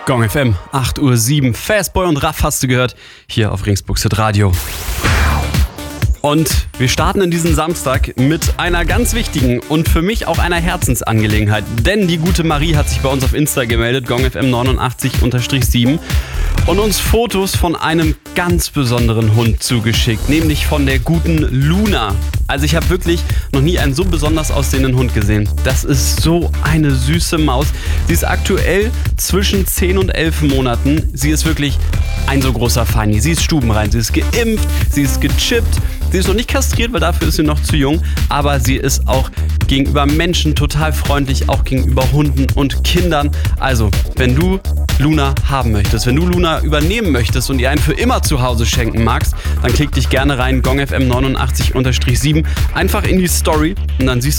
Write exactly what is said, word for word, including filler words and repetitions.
Gong F M, acht Uhr sieben. Fastboy und Raff hast du gehört, hier auf Ringsburg Hit Radio. Und wir starten in diesen Samstag mit einer ganz wichtigen und für mich auch einer Herzensangelegenheit. Denn die gute Marie hat sich bei uns auf Insta gemeldet, Gong F M neunundachtzig sieben, und uns Fotos von einem ganz besonderen Hund zugeschickt, nämlich von der guten Luna. Also ich habe wirklich noch nie einen so besonders aussehenden Hund gesehen. Das ist so eine süße Maus. Sie ist aktuell zwischen zehn und elf Monaten. Sie ist wirklich ein so großer Feini. Sie ist stubenrein, sie ist geimpft, sie ist gechippt. Sie ist noch nicht kastriert, weil dafür ist sie noch zu jung. Aber sie ist auch gegenüber Menschen total freundlich, auch gegenüber Hunden und Kindern. Also, wenn du Luna haben möchtest, wenn du Luna übernehmen möchtest und ihr einen für immer zu Hause schenken magst, dann klick dich gerne rein, Gong F M neunundachtzig sieben, einfach in die Story und dann siehst du